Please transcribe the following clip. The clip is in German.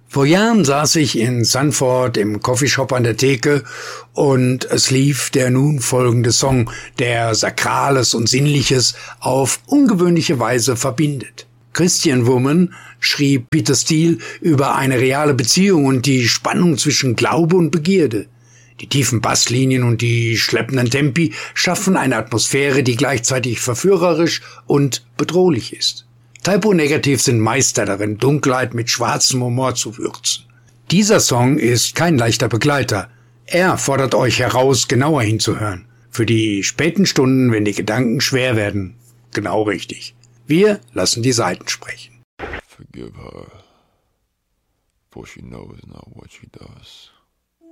Vor Jahren saß ich in Sanford im Coffeeshop an der Theke und es lief der nun folgende Song, der Sakrales und Sinnliches auf ungewöhnliche Weise verbindet. Christian Woman schrieb Peter Steele über eine reale Beziehung und die Spannung zwischen Glaube und Begierde. Die tiefen Basslinien und die schleppenden Tempi schaffen eine Atmosphäre, die gleichzeitig verführerisch und bedrohlich ist. Typo Negative sind Meister darin, Dunkelheit mit schwarzem Humor zu würzen. Dieser Song ist kein leichter Begleiter. Er fordert euch heraus, genauer hinzuhören. Für die späten Stunden, wenn die Gedanken schwer werden. Genau richtig. Wir lassen die Saiten sprechen. Forgive her, for she knows not what she does.